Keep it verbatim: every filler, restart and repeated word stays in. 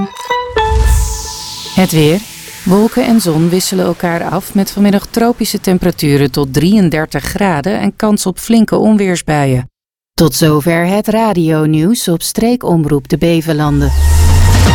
Het weer. Wolken en zon wisselen elkaar af met vanmiddag tropische temperaturen tot drieëndertig graden en kans op flinke onweersbuien. Tot zover het radionieuws op streekomroep de Bevelanden.